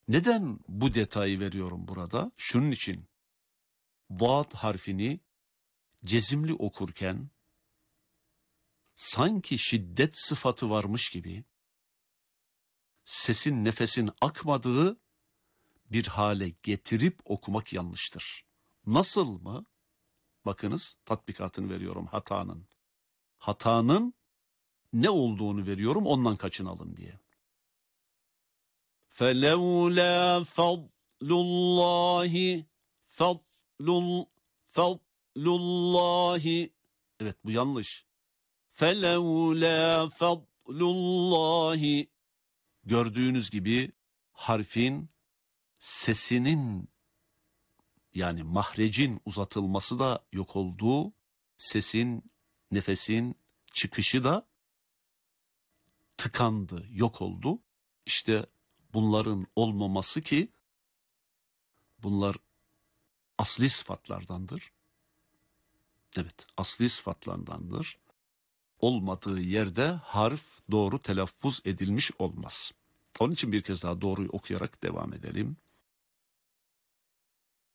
Neden bu detayı veriyorum burada? Şunun için, vaad harfini cezimli okurken sanki şiddet sıfatı varmış gibi sesin, nefesin akmadığı bir hale getirip okumak yanlıştır. Nasıl mı? Bakınız, tatbikatını veriyorum hatanın. Hatanın ne olduğunu veriyorum, ondan kaçınalım diye. فَلَوْلَا فَضْلُ اللّٰهِ فَضْلُ اللّٰهِ. Evet, bu yanlış. فَلَوْلَا فَضْلُ اللّٰهِ. Gördüğünüz gibi harfin sesinin, yani mahrecin uzatılması da yok oldu. Sesin, nefesin çıkışı da tıkandı, yok oldu. İşte bunların olmaması ki bunlar asli sıfatlardandır. Evet, asli sıfatlardandır. Olmadığı yerde harf doğru telaffuz edilmiş olmaz. Onun için bir kez daha doğruyu okuyarak devam edelim.